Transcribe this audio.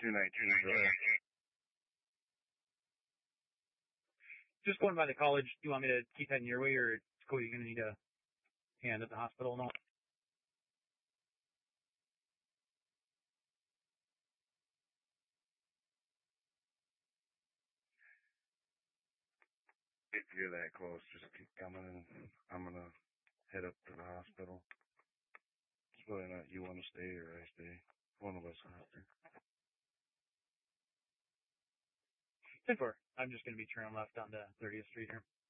219. Go ahead. Just going by the college, do you want me to keep heading your way, or Cody, you're going to need a hand at the hospital and all? If you're that close, just keep coming, and I'm going to head up to the hospital. It's whether or not you want to stay or I stay. One of us has to. 10-4. I'm just going to be turning left onto 30th Street here.